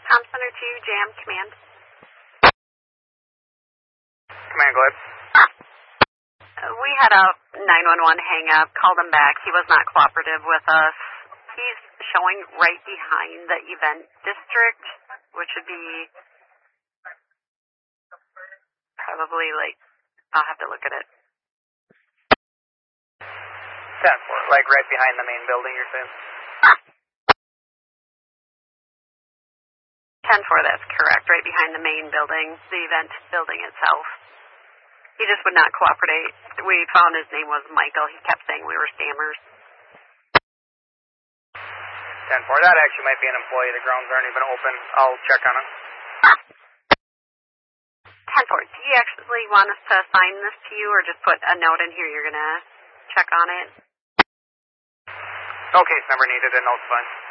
Com Center 2, Jam, command. Command, go ahead. We had a 911 hang up, called him back. He was not cooperative with us. He's showing right behind the event district, which would be probably I'll have to look at it. 10-4, like right behind the main building, you're saying? 10-4, that's correct. Right behind the main building, the event building itself. He just would not cooperate. We found his name was Michael. He kept saying we were scammers. 10-4, that actually might be an employee. The grounds aren't even open. I'll check on it. 10-4, do you actually want us to assign this to you or just put a note in here you're going to check on it? No case number needed, and note's fine.